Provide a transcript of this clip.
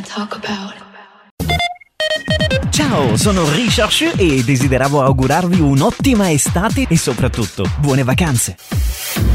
Ciao, sono Richard Shu e desideravo augurarvi un'ottima estate e soprattutto buone vacanze.